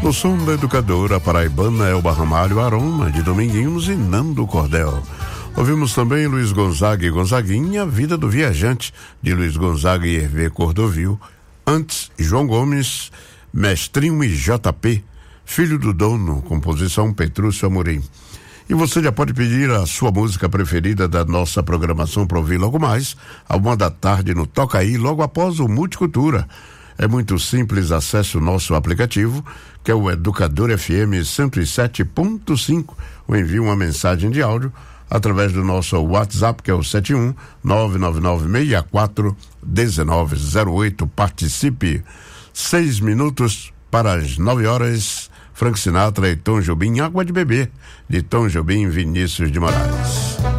No som da educadora paraibana Elba Ramalho, Aroma de Dominguinhos e Nando Cordel. Ouvimos também Luiz Gonzaga e Gonzaguinha, Vida do Viajante, de Luiz Gonzaga e Hervé Cordovil. Antes, João Gomes, Mestrinho e JP, Filho do Dono, composição Petrúcio Amorim. E você já pode pedir a sua música preferida da nossa programação para ouvir logo mais, à 1h no Toca Aí, logo após o Multicultura. É muito simples, acesse o nosso aplicativo, que é o Educador FM 107.5, ou envie uma mensagem de áudio através do nosso WhatsApp, que é o 71-99964-1908. Participe. 6 minutos para as 9h. Frank Sinatra e Tom Jobim, Água de Beber, de Tom Jobim e Vinícius de Moraes.